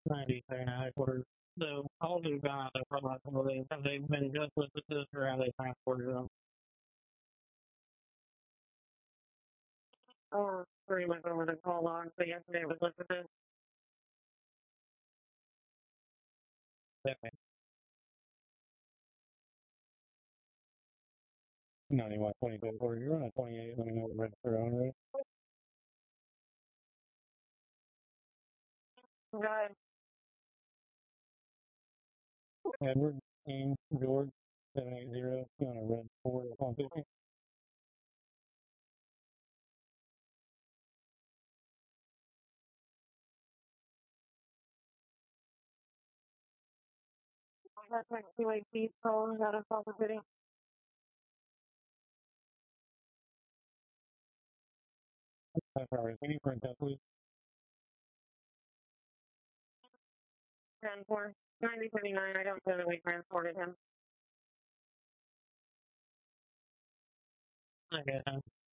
90 headquarters. So all who've gone out there for the last couple of days, have they been just listed to this or have they transported them? Or pretty much over the call log, so yesterday it was listed to. Okay. 91, 22, you're on a 28, let me know what register on, right? Go ahead. Edward, James, George, 780, on a red 4, 150. That's like 2 feet tall, got a false fitting. That's all right. Can you print that, please? 10-4, 90-39. I don't know that we transported him. Okay.